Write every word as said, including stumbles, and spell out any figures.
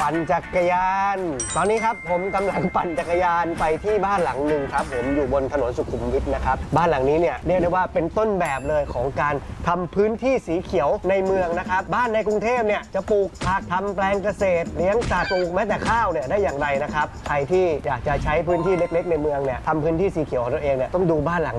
ปั่นจักรยานตอนนี้ครับผมกำลังปั่นจักรยานไปที่บ้านหลังหนึ่งครับผมอยู่บนถนนสุขุมวิทนะครับบ้านหลังนี้เนี่ยเรียกได้ว่าเป็นต้นแบบเลยของการทำพื้นที่สีเขียวในเมืองนะครับบ้านในกรุงเทพเนี่ยจะปลูกผักทำแปลงเกษตรเลี้ยงสัตว์ปลูกแม้แต่ข้าวเนี่ยได้อย่างไรนะครับใครที่อยากจะใช้พื้นที่เล็กๆในเมืองเนี่ยทำพื้นที่สีเขียวของตัวเองเนี่ยต้องดูบ้านหลัง